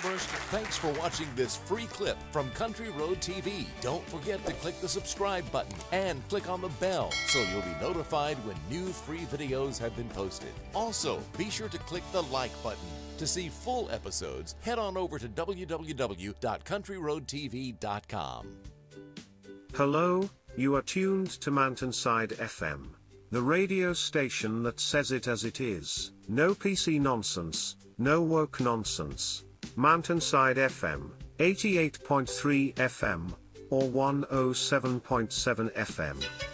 First, thanks for watching this free clip from Country Road TV. Don't forget to click the subscribe button and click on the bell so you'll be notified when new free videos have been posted. Also, be sure to click the like button. To see full episodes, head on over to www.countryroadtv.com. Hello, you are tuned to Mountainside FM, the radio station that says it as it is. No PC nonsense, no woke nonsense. Mountainside FM, 88.3 FM, or 107.7 FM.